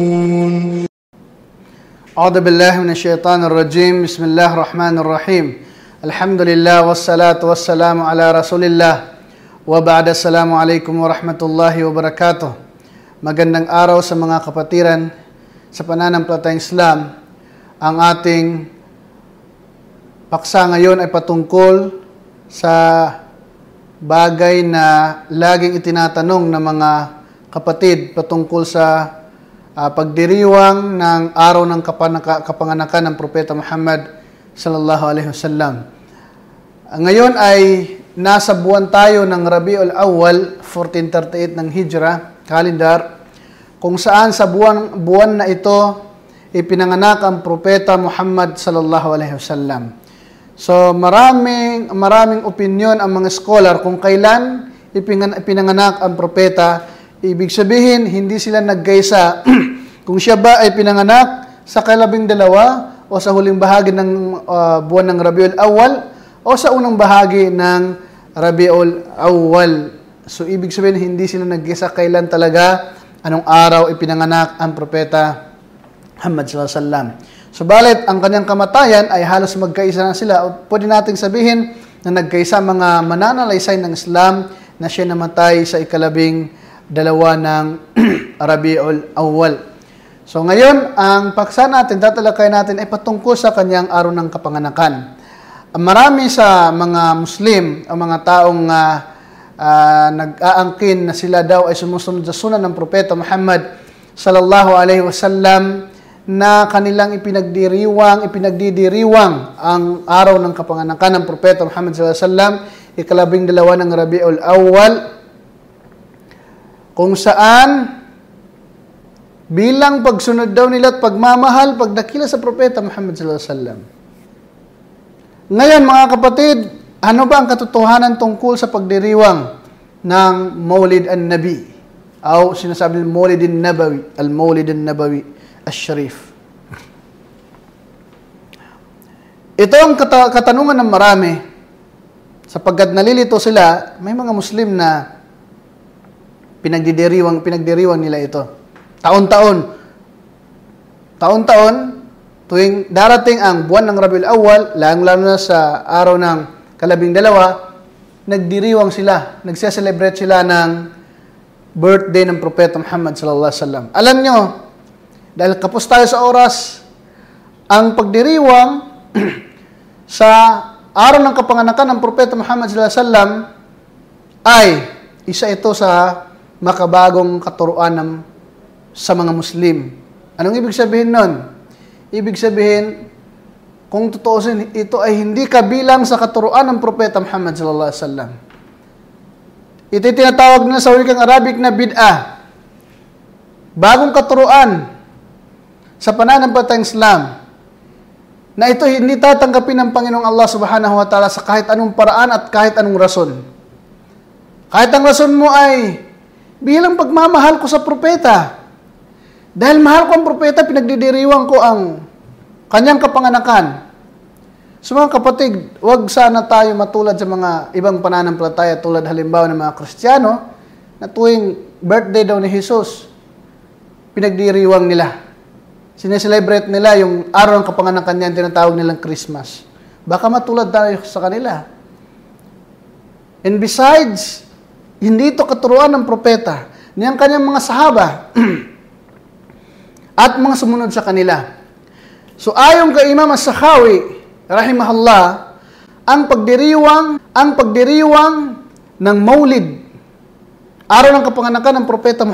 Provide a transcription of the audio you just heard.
أعوذ بالله من الشيطان الرجيم. بسم الله الرحمن الرحيم. الحمد لله والصلاة والسلام على رسول الله وبعد. Assalamu alaikum warahmatullahi wabarakatuh. Magandang araw sa mga kapatiran sa pananampalatayang Islam. Ang ating paksa ngayon ay patungkol sa bagay na laging itinatanong ng mga kapatid patungkol sa pagdiriwang ng araw ng kapanganakan ng Propeta Muhammad sallallahu alaihi wasallam. Ngayon ay nasa buwan tayo ng Rabiul Awwal 1438 ng Hijra calendar, kung saan sa buwan na ito ipinanganak ang Propeta Muhammad sallallahu alaihi wasallam. So maraming opinion ang mga scholar kung kailan ipinanganak ang propeta. Ibig sabihin, hindi sila nagkaisa kung siya ba ay pinanganak sa ika-12 o sa huling bahagi ng buwan ng Rabiul Awwal o sa unang bahagi ng Rabiul Awwal. So, ibig sabihin, hindi sila nagkaisa kailan talaga, anong araw ipinanganak ang propeta Muhammad sallallahu alaihi wasallam. Subalit, ang kanyang kamatayan ay halos magkaisa na sila. O pwede nating sabihin na nagkaisa mga mananalaysay ng Islam na siya namatay sa ika-12 ng Rabiul Awwal. So ngayon, ang paksa natin, tatalakay natin ay patungkol sa kanyang araw ng kapanganakan. Marami sa mga Muslim, ang mga taong nag-aangkin na sila daw ay sumusunod sa sunan ng Propeta Muhammad sallallahu alaihi wasallam, na kanilang ipinagdidiriwang ang araw ng kapanganakan ng Propeta Muhammad sallallahu alaihi wasallam, ika-12 ng Rabiul Awwal, kung saan bilang pagsunod daw nila at pagmamahal, pagdakila sa Propeta Muhammad sallallahu alaihi wasallam. Ngayon mga kapatid, ano ba ang katotohanan tungkol sa pagdiriwang ng Maulid an-Nabi o sinasabi ng Maulid an-Nabawi, al-Maulid an-Nabawi al-Sharif? Ito ang katanungan ng marami, sapagkat nalilito sila. May mga Muslim na pinagdiriwang nila ito. Taon-taon, tuwing darating ang buwan ng Rabiul Awwal, lalo na sa araw ng ika-12, nagdiriwang sila, nagse-celebrate sila ng birthday ng Propeta Muhammad sallallahu alaihi wasallam. Alam nyo, dahil kapos tayo sa oras, ang pagdiriwang sa araw ng kapanganakan ng Propeta Muhammad sallallahu alaihi wasallam ay isa ito sa makabagong katuruan sa mga Muslim. Anong ibig sabihin nun? Ibig sabihin, kung tutuusin, ito ay hindi kabilang sa katuruan ng Propeta Muhammad sallallahu alaihi wasallam. Ito ay tinatawag nila sa wikang Arabic na bid'ah. Bagong katuruan sa pananampalatayang Islam, na ito hindi tatanggapin ng Panginoong Allah subhanahu wa ta'ala sa kahit anong paraan at kahit anong rason. Kahit ang rason mo ay bilang pagmamahal ko sa propeta. Dahil mahal ko ang propeta, pinagdidiriwang ko ang kanyang kapanganakan. So mga kapatid, huwag sana tayo matulad sa mga ibang pananampalataya, tulad halimbawa ng mga Kristiyano, na tuwing birthday daw ni Jesus, pinagdiriwang nila. Sineselebrate nila yung araw ng kapanganakan niya, tinatawag nilang Christmas. Baka matulad tayo sa kanila. And besides, hindi ito katuruan ng propeta, niyang kanyang mga sahaba at mga sumunod sa kanila. So ayon kay Imam As-Sakhawi rahimahullah, ang pagdiriwang ng Maulid, araw ng kapanganakan ng Propeta